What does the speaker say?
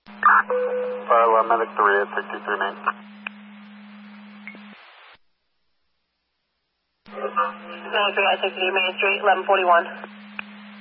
Medic 3 at 63 Main. Medic 3 at 63 Main Street, 1141.